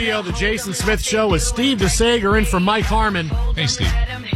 Radio, the Jason Smith Show with Steve DeSager in for Mike Harmon. Hey, Steve.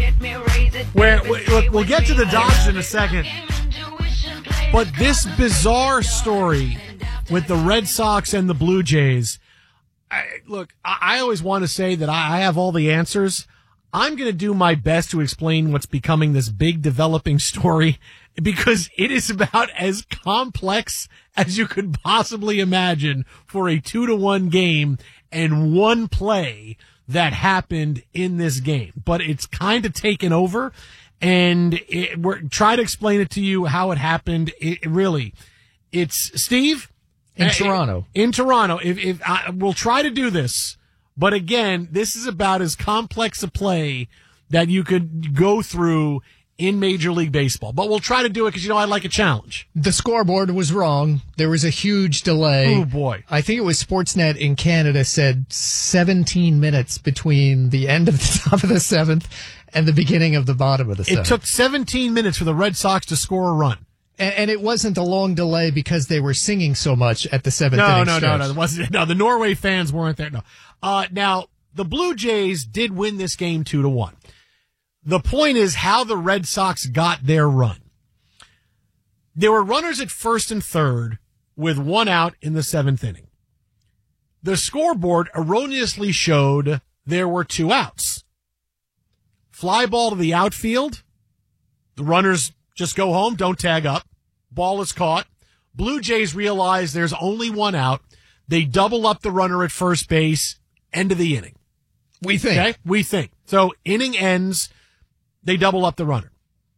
We'll get to the Dodgers in a second. But this bizarre story with the Red Sox and the Blue Jays, I always want to say that I have all the answers. I'm going to do my best to explain what's becoming this big developing story because it is about as complex as you could possibly imagine for a 2-1 game and one play that happened in this game. But it's kind of taken over, and we're trying to explain it to you how it happened. It's Steve in Toronto. In Toronto, we'll try to do this. But again, this is about as complex a play that you could go through in Major League Baseball. But we'll try to do it because, I like a challenge. The scoreboard was wrong. There was a huge delay. Oh, boy. I think it was Sportsnet in Canada said 17 minutes between the end of the top of the seventh and the beginning of the bottom of the seventh. It took 17 minutes for the Red Sox to score a run. And it wasn't a long delay because they were singing so much at the seventh inning stretch. No. It wasn't. No, the Norway fans weren't there. No. Now, the Blue Jays did win this game 2-1. The point is how the Red Sox got their run. There were runners at first and third with one out in the seventh inning. The scoreboard erroneously showed there were 2 outs. Fly ball to the outfield. The runners just go home, don't tag up. Ball is caught. Blue Jays realize there's only 1 out. They double up the runner at first base. End of the inning. We think. Okay? We think. So inning ends. They double up the runner.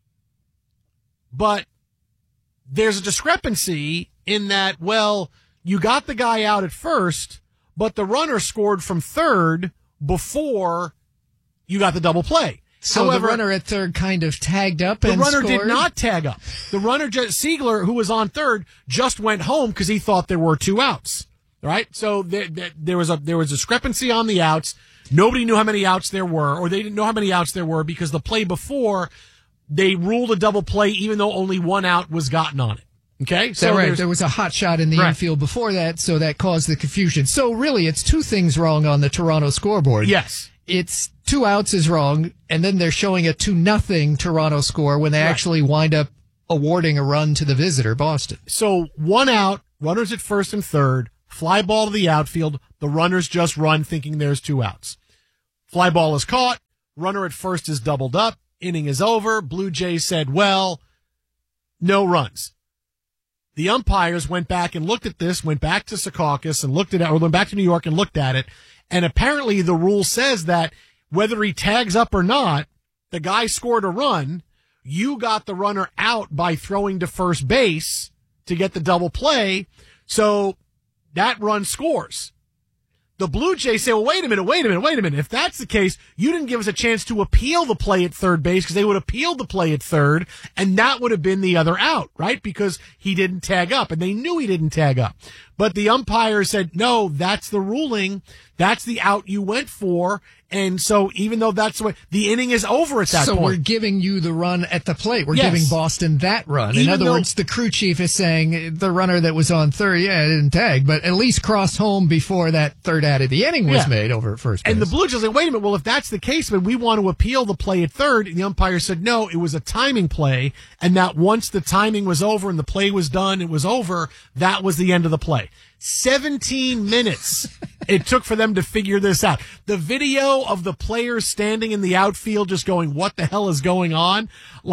But there's a discrepancy in that, you got the guy out at first, but the runner scored from third before you got the double play. So however, the runner at third kind of tagged up and scored. The runner scored? did not tag up. The runner, Siegler, who was on third, just went home because he thought there were 2 outs. Right? So there was a discrepancy on the outs. Nobody knew how many outs there were, or they didn't know how many outs there were because the play before, they ruled a double play even though only 1 out was gotten on it. Okay? So right. There was a hot shot in the infield before that, so that caused the confusion. So really, it's 2 things wrong on the Toronto scoreboard. Yes. It's 2 outs is wrong, and then they're showing a 2-0 Toronto score when they actually wind up awarding a run to the visitor, Boston. So 1 out, runners at first and third, fly ball to the outfield, the runners just run thinking there's 2 outs. Fly ball is caught, runner at first is doubled up, inning is over, Blue Jays said, no runs. The umpires went back and looked at this, went back to Secaucus and looked at it, or went back to New York and looked at it, and apparently the rule says that whether he tags up or not, the guy scored a run, you got the runner out by throwing to first base to get the double play, so that run scores. The Blue Jays say, wait a minute. If that's the case, you didn't give us a chance to appeal the play at third base because they would appeal the play at third, and that would have been the other out, right? Because he didn't tag up, and they knew he didn't tag up. But the umpire said, no, that's the ruling. That's the out you went for. And so even though that's the way, the inning is over at that point. So we're giving you the run at the plate. We're giving Boston that run. In other words, the crew chief is saying the runner that was on third, didn't tag, but at least crossed home before that third out of the inning was made over at first base. And the Blue Jays like, wait a minute, if that's the case, but we want to appeal the play at third. And the umpire said, no, it was a timing play. And that once the timing was over and the play was done, it was over. That was the end of the play. 17 minutes it took for them to figure this out. The video of the players standing in the outfield just going, what the hell is going on?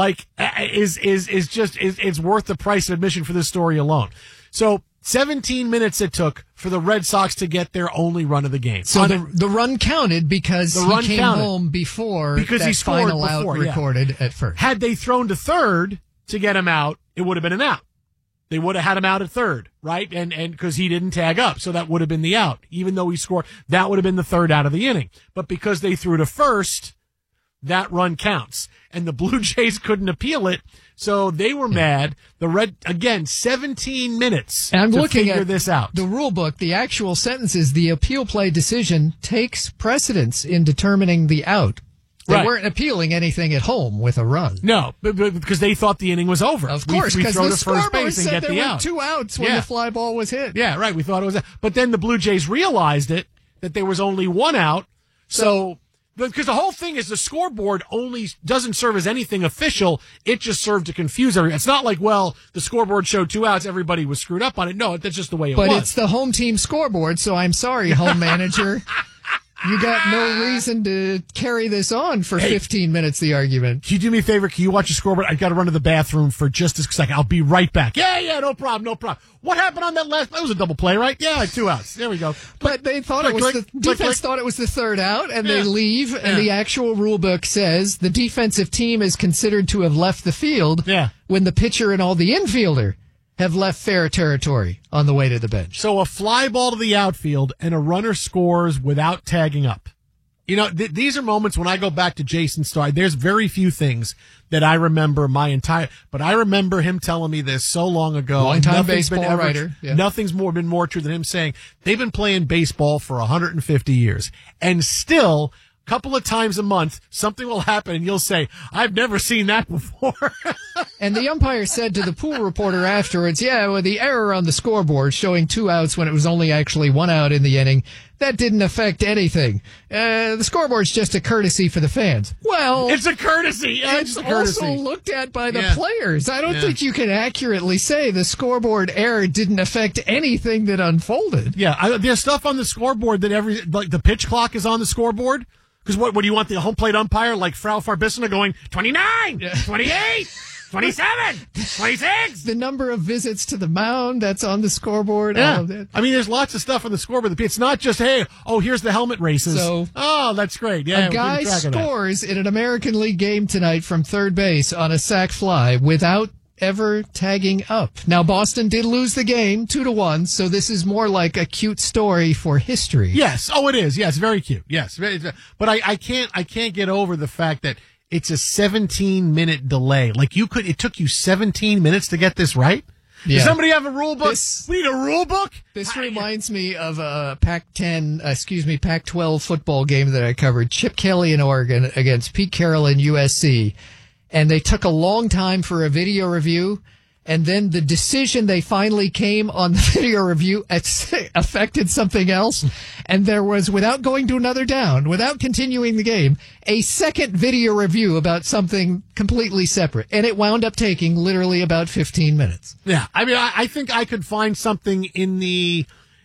It's worth the price of admission for this story alone. So 17 minutes it took for the Red Sox to get their only run of the game. So the run counted because he came home before because that he scored final out recorded at first. Had they thrown to third to get him out, it would have been an out. They would have had him out at third, right? And because he didn't tag up, so that would have been the out. Even though he scored, that would have been the third out of the inning. But because they threw to first, that run counts. And the Blue Jays couldn't appeal it, so they were mad. The 17 minutes and I'm to looking figure at this out. The rule book, the actual sentence is the appeal play decision takes precedence in determining the out. They weren't appealing anything at home with a run. No, but because they thought the inning was over. Of course, we because throw the to first scoreboard base and said get there the were out. 2 outs when the fly ball was hit. Yeah, right. We thought it was. But then the Blue Jays realized it. that there was only one out. So, because the whole thing is the scoreboard only doesn't serve as anything official. It just served to confuse everyone. It's not like, well, the scoreboard showed 2 outs. Everybody was screwed up on it. No, that's just the way it was. But it's the home team scoreboard, so I'm sorry, home manager. You got no reason to carry this on for 15 minutes, the argument. Can you do me a favor? Can you watch the scoreboard? I got to run to the bathroom for just a second. I'll be right back. Yeah, no problem. What happened on that last? That was a double play, right? Yeah, 2 outs. There we go. But they thought the defense thought it was the third out, and they leave, and the actual rule book says the defensive team is considered to have left the field when the pitcher and all the infielder have left fair territory on the way to the bench. So a fly ball to the outfield and a runner scores without tagging up. You know, these are moments when I go back to Jason Starr. There's very few things that I remember but I remember him telling me this so long ago. Long-time baseball writer. Yeah. Nothing's been more true than him saying they've been playing baseball for 150 years and still couple of times a month, something will happen, and you'll say, I've never seen that before. And the umpire said to the pool reporter afterwards, the error on the scoreboard showing 2 outs when it was only actually 1 out in the inning, that didn't affect anything. The scoreboard's just a courtesy for the fans. Well, it's a courtesy. It's also looked at by the players. I don't think you can accurately say the scoreboard error didn't affect anything that unfolded. Yeah, there's stuff on the scoreboard that like the pitch clock is on the scoreboard. Because what do you want the home plate umpire like Frau Farbissina going 29, 28, 27, 26? The number of visits to the mound that's on the scoreboard. Yeah. All of that. I mean, there's lots of stuff on the scoreboard. It's not just, here's the helmet races. That's great. Yeah, a guy scores in an American League game tonight from third base on a sac fly without ever tagging up. Now, Boston did lose the game 2-1, so this is more like a cute story for history. Yes. Oh, it is. Yes, very cute. Yes. But I can't get over the fact that it's a 17-minute delay. Like it took you 17 minutes to get this right? Yeah. Does somebody have a rule book? We need a rule book? This reminds me of a Pac-12 football game that I covered. Chip Kelly in Oregon against Pete Carroll in USC. And they took a long time for a video review, and then the decision they finally came on the video review affected something else, and there was, without going to another down, without continuing the game, a second video review about something completely separate, and it wound up taking literally about 15 minutes. Yeah, I mean, I think I could find something in the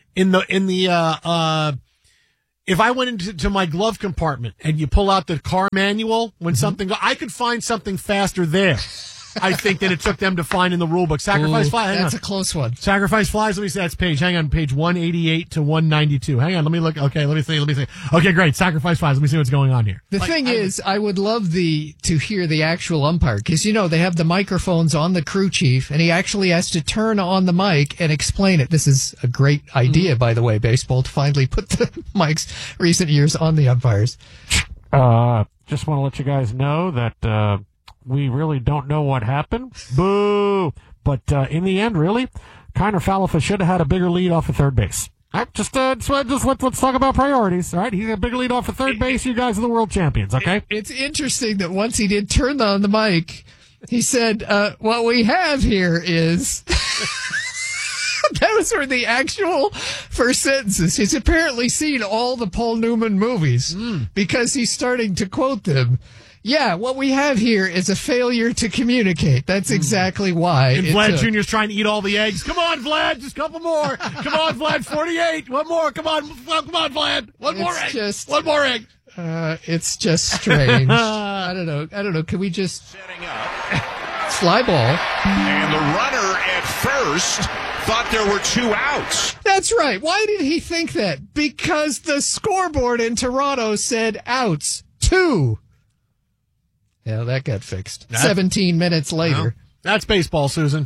if I went into my glove compartment and you pull out the car manual when something, I could find something faster there. I think that it took them to find in the rule book. Sacrifice flies. That's a close one. Sacrifice flies. Let me see that page. Hang on, page 188 to 192. Hang on, let me look. Okay, let me see. Okay, great. Sacrifice flies. Let me see what's going on here. The thing is, I would love to hear the actual umpire, because they have the microphones on the crew chief, and he actually has to turn on the mic and explain it. This is a great idea, by the way, baseball, to finally put the mics recent years on the umpires. Just want to let you guys know that we really don't know what happened. Boo! But in the end, really, Kiner Falefa should have had a bigger lead off of third base. All right, let's talk about priorities. All right, he got a bigger lead off of third base. You guys are the world champions. Okay. It's interesting that once he did turn on the mic, he said, "What we have here is." Those were the actual first sentences. He's apparently seen all the Paul Newman movies because he's starting to quote them. Yeah, what we have here is a failure to communicate. That's exactly why. And Vlad Jr.'s trying to eat all the eggs. Come on, Vlad, just a couple more. Come on, Vlad, 48. One more. Come on, Vlad. One more egg. It's just strange. I don't know. Can we just setting up fly ball? And the runner at first thought there were 2 outs. That's right. Why did he think that? Because the scoreboard in Toronto said outs 2. Yeah, that got fixed. 17 minutes later. Well, that's baseball, Susan.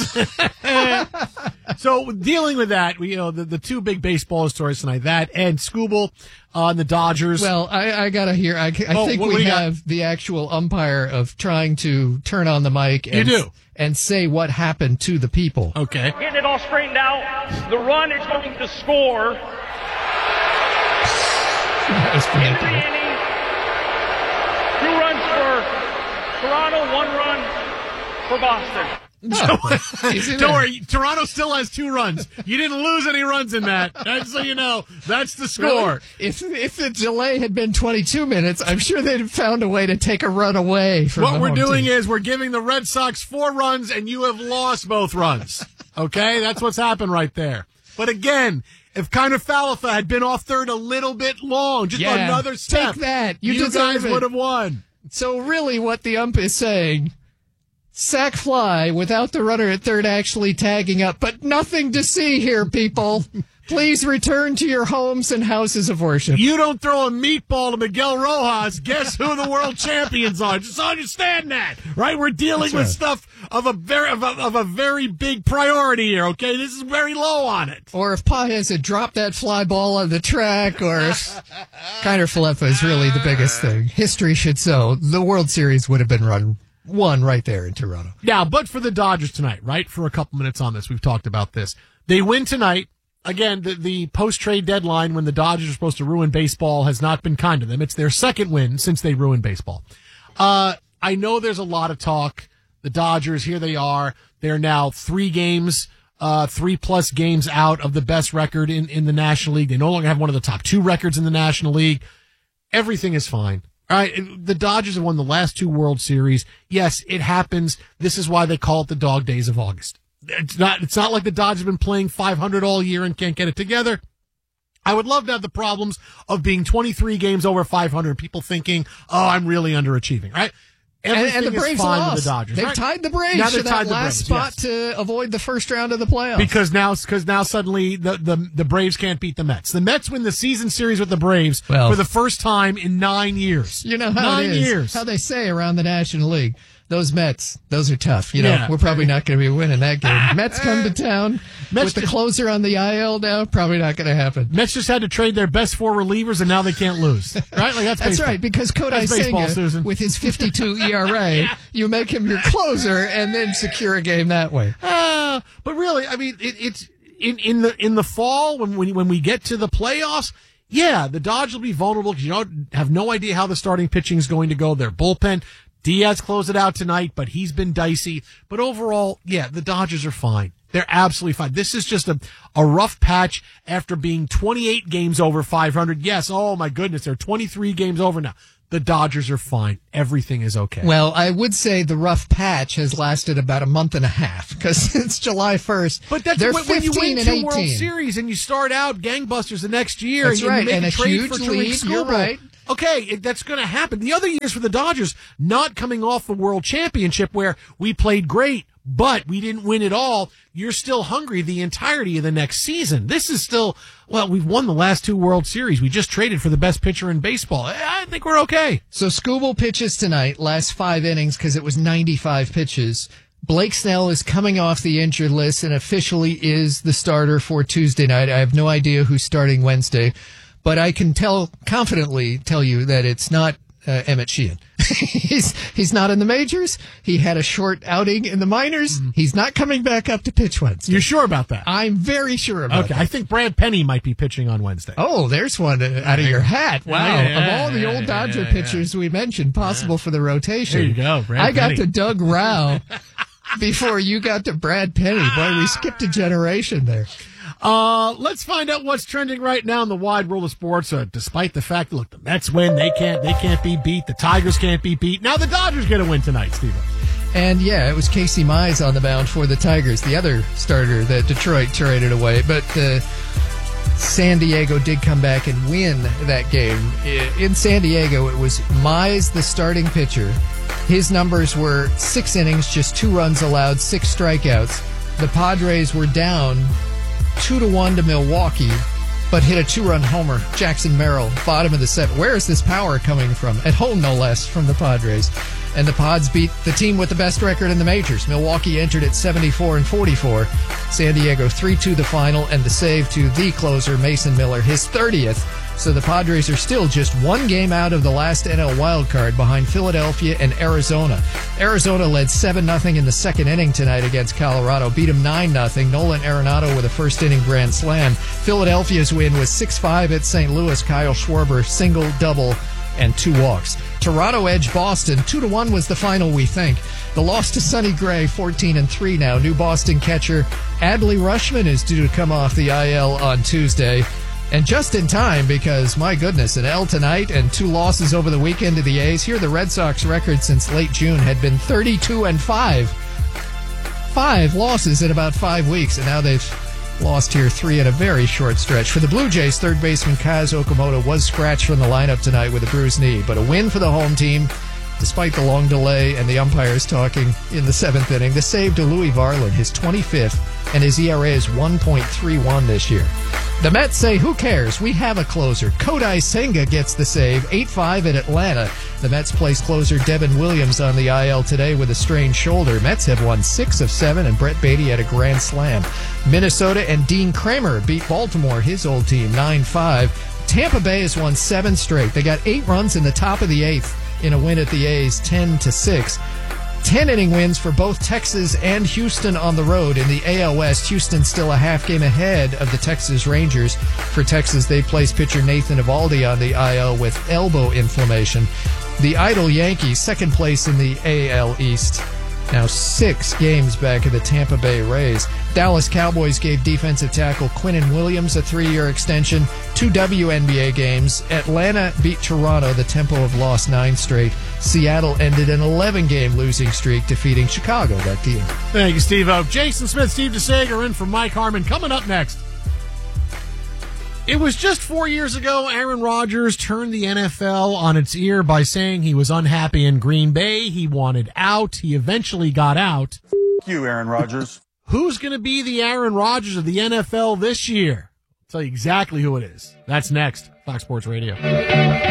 So dealing with that, the 2 big baseball stories tonight, that and Skubal on the Dodgers. Well, I got to hear. I think we have the actual umpire of trying to turn on the mic and say what happened to the people. Okay. Getting it all straightened out. The run is going to score. In the inning. 2 runs for Toronto, 1 run for Boston. Don't worry, Toronto still has 2 runs. You didn't lose any runs in that. So you know, that's the score. Really? If the delay had been 22 minutes, I'm sure they'd have found a way to take a run away from what the we're home doing team. is we're giving the Red Sox 4 runs, and you have lost both runs. Okay? That's what's happened right there. But again, if Kiner Falefa had been off third a little bit long, just another step, take that. You guys would have won. So really what the ump is saying, sack fly without the runner at third actually tagging up, but nothing to see here, people. Please return to your homes and houses of worship. You don't throw a meatball to Miguel Rojas, guess who the world champions are? Just understand that, right? We're dealing with stuff of a very big priority here, okay? This is very low on it. Or if Paez had dropped that fly ball on the track, or if Kiner Falefa is really the biggest thing. History should show the World Series would have been won right there in Toronto. Yeah, but for the Dodgers tonight, right? For a couple minutes on this, we've talked about this. They win tonight. Again, the post-trade deadline when the Dodgers are supposed to ruin baseball has not been kind to them. It's their second win since they ruined baseball. I know there's a lot of talk. The Dodgers, here they are. They're now 3 games, 3+ games out of the best record in the National League. They no longer have one of the top 2 records in the National League. Everything is fine. All right, the Dodgers have won the last 2 World Series. Yes, it happens. This is why they call it the dog days of August. It's not like the Dodgers have been playing 500 all year and can't get it together. I would love to have the problems of being 23 games over 500, people thinking, oh, I'm really underachieving, right? And the Braves fine lost. with the Dodgers. They've right? tied the Braves now to that last spot to avoid the first round of the playoffs. Because now suddenly the Braves can't beat the Mets. The Mets win the season series with the Braves for the first time in 9 years. You know how 9 it is. years. How they say around the National League. Those Mets, those are tough. We're probably not going to be winning that game. Mets come to town with the closer on the IL now. Probably not going to happen. Mets just had to trade their best 4 relievers, and now they can't lose. Right? Like that's right, because Kodai Senga, with his 52 ERA, you make him your closer and then secure a game that way. But really, I mean, it's in the fall when we get to the playoffs. Yeah, the Dodgers will be vulnerable because you have no idea how the starting pitching is going to go. Their bullpen. Diaz closed it out tonight, but he's been dicey. But overall, yeah, the Dodgers are fine. They're absolutely fine. This is just a rough patch after being 28 games over 500. Yes, oh my goodness, they're 23 games over now. The Dodgers are fine. Everything is okay. Well, I would say the rough patch has lasted about a month and a half because it's July 1st. But that's when you win 2 World Series and you start out gangbusters the next year. That's right, and a trade huge for lead. You're right. Okay, that's going to happen. The other years for the Dodgers, not coming off the World Championship where we played great, but we didn't win it all. You're still hungry the entirety of the next season. This is still, we've won the last 2 World Series. We just traded for the best pitcher in baseball. I think we're okay. So Skubal pitches tonight, last 5 innings because it was 95 pitches. Blake Snell is coming off the injured list and officially is the starter for Tuesday night. I have no idea who's starting Wednesday. But I can confidently tell you that it's not Emmett Sheehan. He's not in the majors. He had a short outing in the minors. Mm-hmm. He's not coming back up to pitch Wednesday. You're sure about that? I'm very sure about that. Okay, I think Brad Penny might be pitching on Wednesday. Oh, there's one out of your hat. Wow. Of all the old Dodger pitchers we mentioned possible for the rotation. There you go, Brad I got Penny. to Doug Rao before you got to Brad Penny. Boy, we skipped a generation there. Let's find out what's trending right now in the wide world of sports. Despite the fact that, look, the Mets win, they can't be beat. The Tigers can't be beat. Now the Dodgers get a win tonight, Steven. And yeah, it was Casey Mize on the mound for the Tigers, the other starter that Detroit traded away. But San Diego did come back and win that game. In San Diego, it was Mize, the starting pitcher. His numbers were 6 innings, just 2 runs allowed, 6 strikeouts. The Padres were down 2-1 to Milwaukee, but hit a 2-run homer. Jackson Merrill, bottom of the 7th. Where is this power coming from? At home, no less, from the Padres. And the Pods beat the team with the best record in the majors. Milwaukee entered at 74-44. San Diego 3-2 the final, and the save to the closer, Mason Miller, his 30th. So the Padres are still just 1 game out of the last NL wildcard behind Philadelphia and Arizona. Arizona led 7-0 in the second inning tonight against Colorado. Beat them 9-0. Nolan Arenado with a first inning grand slam. Philadelphia's win was 6-5 at St. Louis. Kyle Schwarber, single, double, and 2 walks. Toronto edged Boston. 2-1 was the final, we think. The loss to Sonny Gray, 14-3 now. New Boston catcher Adley Rutschman is due to come off the IL on Tuesday. And just in time, because, my goodness, an L tonight and 2 losses over the weekend to the A's. Here, the Red Sox record since late June had been 32-5. 5 losses in about 5 weeks, and now they've lost here 3 in a very short stretch. For the Blue Jays, third baseman Kaz Okamoto was scratched from the lineup tonight with a bruised knee, but a win for the home team, despite the long delay and the umpires talking in the 7th inning. The save to Louis Varland, his 25th, and his ERA is 1.31 this year. The Mets say, who cares? We have a closer. Kodai Senga gets the save, 8-5 at Atlanta. The Mets placed closer Devin Williams on the IL today with a strained shoulder. Mets have won 6 of 7, and Brett Beatty had a grand slam. Minnesota and Dean Kramer beat Baltimore, his old team, 9-5. Tampa Bay has won 7 straight. They got 8 runs in the top of the 8th in a win at the A's, 10-6. 10-inning wins for both Texas and Houston on the road. In the AL West, Houston still a half game ahead of the Texas Rangers. For Texas, they placed pitcher Nathan Eovaldi on the IL with elbow inflammation. The idle Yankees, second place in the AL East, now 6 games back of the Tampa Bay Rays. Dallas Cowboys gave defensive tackle Quinnen Williams a 3-year extension. 2 WNBA games. Atlanta beat Toronto. The Tempo have lost 9 straight. Seattle ended an 11-game losing streak, defeating Chicago. Back to you. Thank you, Steve-O. Jason Smith, Steve DeSager in for Mike Harmon. Coming up next. It was just 4 years ago Aaron Rodgers turned the NFL on its ear by saying he was unhappy in Green Bay. He wanted out. He eventually got out. You, Aaron Rodgers. Who's going to be the Aaron Rodgers of the NFL this year? I'll tell you exactly who it is. That's next. Fox Sports Radio.